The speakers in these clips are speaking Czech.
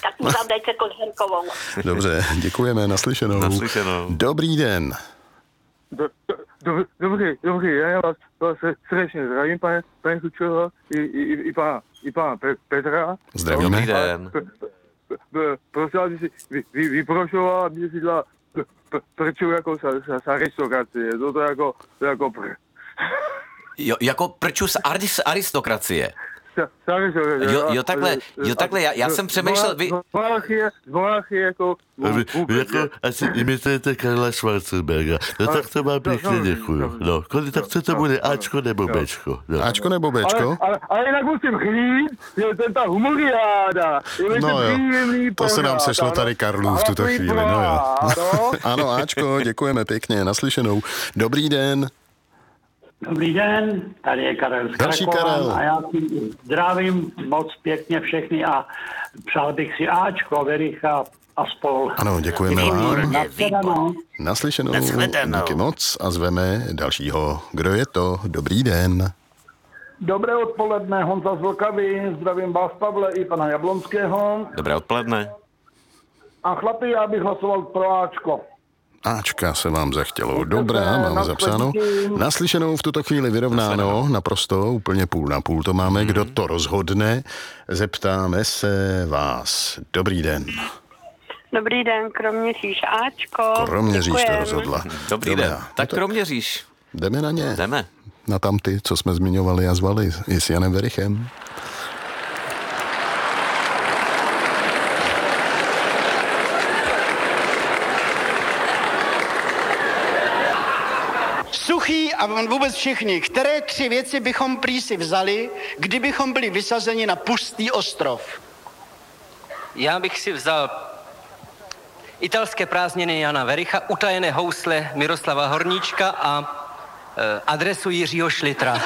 Tak mu tam dejte Kožerkovou. Dobře, děkujeme, naslyšenou. Dobrý den. Dobrý, já vás srdečně zdravím, pane Kučero, i pana Petra. Zdravíme. Dobrý den. Prosím vás, vyprošovala mě si dala prču jako z aristokracie, to jako Jako prču z aristokracie. Jo, takhle, já jsem přemýšlel, Monarchie jako... Vy jako asi imitujete Karla Schwarzenberga. No tak to vám pěkně děkuju. No, tak co to bude, Ačko nebo Bčko? No. Ačko nebo Bčko? Ale jinak musím chlít, že ten ta humoriáda. No jo, to se nám sešlo tady Karlů v tuto chvíli, no jo. Ano, Ačko, děkujeme pěkně, naslyšenou. Dobrý den. Dobrý den, tady je Karel z Další Karel. A já si zdravím moc pěkně všechny a přál bych si Ačko, Vericha a spol. Ano, děkujeme vám. Naslyšenou, Nashledanou. díky moc a zveme dalšího. Kdo je to? Dobrý den. Dobré odpoledne, Honza z Vlkavy, zdravím vás, Pavle, i pana Jablonského. Dobré odpoledne. A chlapi, já bych hlasoval pro Ačko. Ačka se vám zachtělo. Dobrá, máme zapsáno. Naslyšenou v tuto chvíli vyrovnáno, naprosto, úplně půl na půl to máme. Kdo to rozhodne? Zeptáme se vás. Dobrý den. Dobrý den, Kroměříž Ačko. Kroměříž to rozhodla. Dobrý den. Tak Kroměříž. Jdeme na ně. Jdeme. Na tamty, co jsme zmiňovali a zvali i s Janem Verichem. Suchý a vůbec všichni, které 3 věci bychom prý si vzali, kdybychom byli vysazeni na pustý ostrov? Já bych si vzal italské prázdniny Jana Vericha, utajené housle Miroslava Horníčka a adresu Jiřího Šlitra.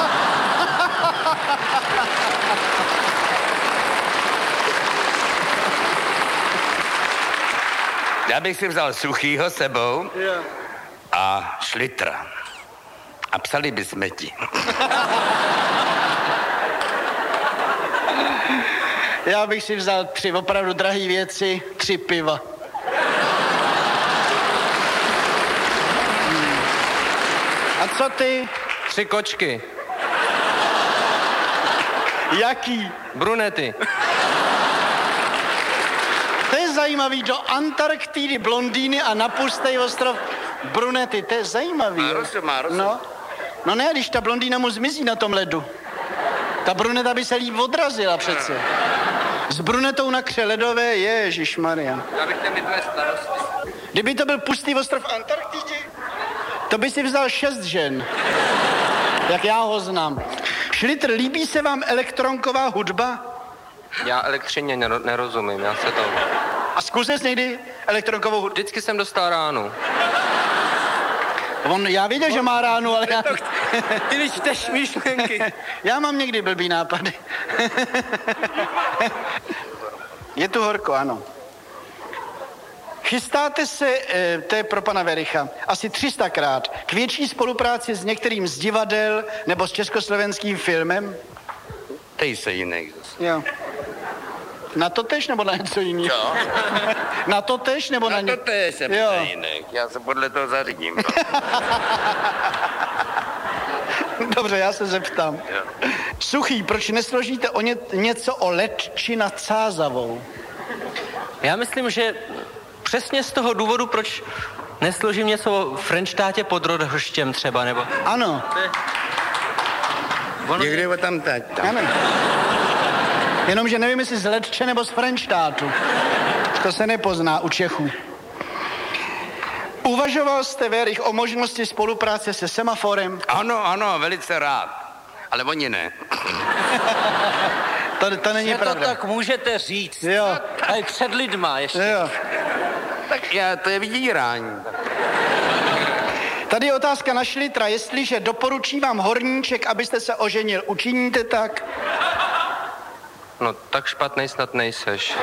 Já bych si vzal Suchýho sebou a Šlitra. A psali bychom ti. Já bych si vzal 3 opravdu drahé věci, 3 piva. A co ty? 3 kočky. Jaký? Brunety. To je zajímavý, do Antarktidy blondýny a na pustý ostrov brunety, to je zajímavý. Má rozum. No ne, když ta blondýna mu zmizí na tom ledu. Ta bruneta by se líp odrazila přece. S brunetou na kře ledové, ježišmarja. Já bych těmi 2 starosti. Kdyby to byl pustý ostrov v Antarktidě, to by si vzal 6 žen. Jak já ho znám. Šlitr, líbí se vám elektronková hudba? Já elektřině nerozumím, já se to... A zkusil jsi někdy elektronkovou hudbu? Vždycky jsem dostal ránu. Já věděl, že má ránu, ale já... Ty vyčteš myšlenky. Já mám někdy blbý nápady. Je tu horko, ano. Chystáte se, to je pro pana Vericha, asi 300krát k větší spolupráci s některým z divadel nebo s československým filmem? Tej se jiný. Jo. Na to tež nebo na něco jiného? Jo. Na to tež nebo na to tež se jiný. Já se podle toho zařídím. Dobře, já se zeptám. Jo. Suchý, proč nesložíte něco o Letči nad Sázavou? Já myslím, že přesně z toho důvodu, proč nesložím něco o Frenštátě pod Rodhoštěm třeba, nebo... Ano. Někde ho tam teď. Ano. Jenomže nevím, jestli z Letče nebo z Frenštátu. To se nepozná u Čechů. Uvažoval jste, Verich, o možnosti spolupráce se Semaforem? Ano, velice rád. Ale oni ne. To není pravda. To tak můžete říct. Jo. Ale před lidma ještě. Jo. Tak to je vydírání. Tady je otázka na Šlitra. Jestliže doporučí vám Horníček, abyste se oženil, učiníte tak? No, tak špatnej snad nejseš.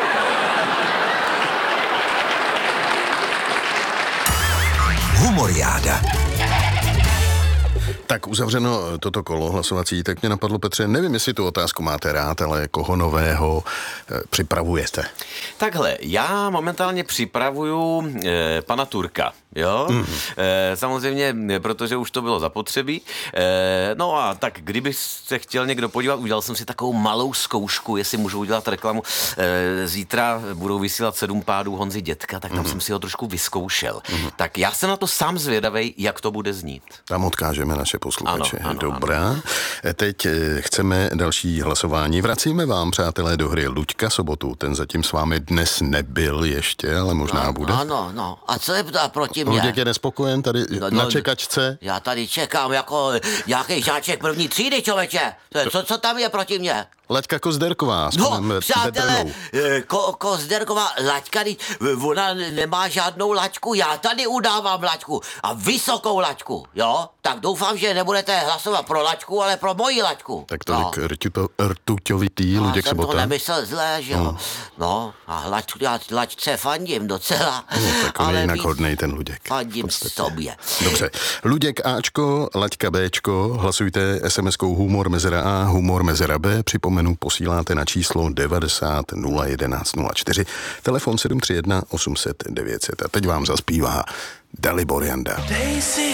Humoriáda. Tak uzavřeno toto kolo hlasovací, tak mě napadlo, Petře, nevím, jestli tu otázku máte rád, ale koho nového připravujete? Takhle, já momentálně připravuju pana Turka, jo? Samozřejmě, protože už to bylo zapotřebí. No a tak, kdyby se chtěl někdo podívat, udělal jsem si takovou malou zkoušku, jestli můžu udělat reklamu. Zítra budou vysílat 7 pádů Honzy Dětka, tak tam jsem si ho trošku vyzkoušel. Tak já jsem na to sám zvědavej, jak to bude znít. Tam odkážeme naše posluchače. Ano, Dobrá. Ano. Teď chceme další hlasování. Vracíme vám, přátelé, do hry Luďka Sobotu. Ten zatím s vámi dnes nebyl ještě, ale možná bude. Ano. A co je proti mě? Luděk je nespokojen tady na čekačce. Já tady čekám jako nějaký žáček první třídy, člověče. Co tam je proti mě? Laďka Kozderková s No, přátelé, Kozderková laťka, ona nemá žádnou laťku, já tady udávám laťku a vysokou laťku, jo? Tak doufám, že nebudete hlasovat pro laťku, ale pro moji laťku. Tak tolik rtuťovitý Luděk Sobota. Já jsem to nemyslel zlé, že jo? No, a laťce fandím docela. No, tak on je jinak hodnej ten Luděk. Fandím sobě. Dobře. Luděk Ačko, Laďka Bčko, hlasujte SMS-kou Humor mezera A, Humor mezera B, připomenu, posíláte na číslo 90 011 04, telefon 731 800 900. A teď vám zaspívá Dalibor Janda.